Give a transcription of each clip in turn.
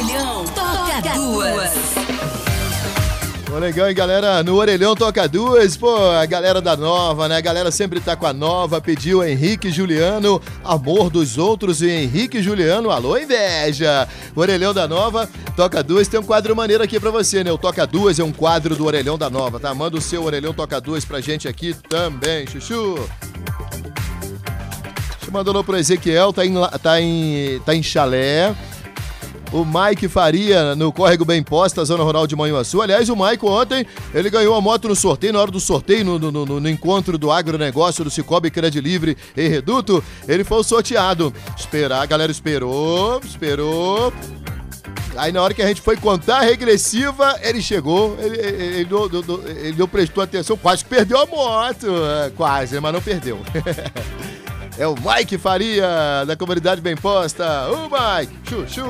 Orelhão toca duas. Ô, legal, hein, galera? No Orelhão toca duas, pô, a galera da Nova, né? A galera sempre tá com a Nova, pediu Henrique e Juliano, Amor dos Outros e Henrique e Juliano, alô, inveja! O Orelhão da Nova, toca duas, tem um quadro maneiro aqui pra você, né? O Toca Duas é um quadro do Orelhão da Nova, tá? Manda o seu Orelhão Toca Duas pra gente aqui também, chuchu! Mandou pro Ezequiel, tá em Chalé. O Mike Faria, no Córrego Bem Posta, Zona Rural de Manhuaçu. Aliás, o Mike ontem, ele ganhou a moto no sorteio, na hora do sorteio, no encontro do agronegócio do Cicobi Cred Livre e Reduto, ele foi o sorteado. A galera esperou. Aí na hora que a gente foi contar a regressiva, ele chegou, ele não prestou atenção, quase perdeu a moto. Quase, mas não perdeu. É o Mike Faria, da Comunidade Bem Posta. O Mike, chuchu.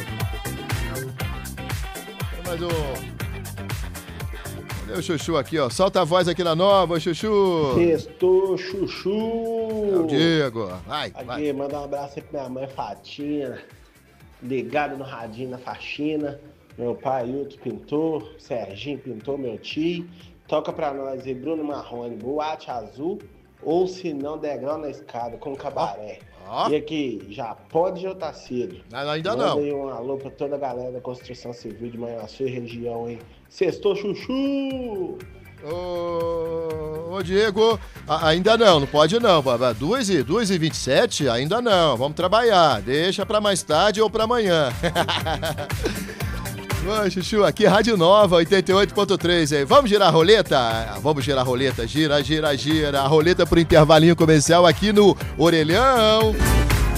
Tem mais Cadê o chuchu aqui, ó? Solta a voz aqui na Nova, chuchu. Sextou, chuchu. É o Diego. Vai. Manda um abraço aí pra minha mãe, Fatina. Ligado no radinho na faxina. Meu pai, Hilton, pintor. Serginho, pintor, meu tio. Toca pra nós aí, Bruno Marrone, Boate Azul. Ou se não, degrau na escada, com cabaré. E aqui, já tá cedo. Ainda Manda não. aí um alô pra toda a galera da construção civil de Manhuaçu e região, hein? Sextou, chuchu! Ô, Diego, ainda não pode não. 2h27, ainda não. Vamos trabalhar. Deixa pra mais tarde ou pra amanhã. Ô, chuchu, aqui Rádio Nova, 88.3 aí. Vamos girar a roleta? Vamos girar a roleta. Gira. A roleta pro intervalinho comercial aqui no Orelhão.